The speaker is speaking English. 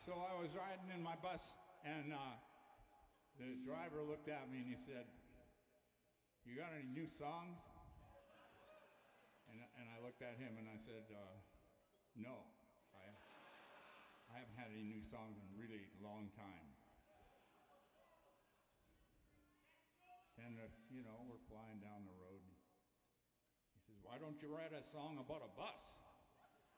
So I was riding in my bus, and the driver looked at me and he said, "You got any new songs?" And I looked at him and I said, "No, I haven't had any new songs in a really long time." Then, we're flying down the road. He says, "Why don't you write a song about a bus?"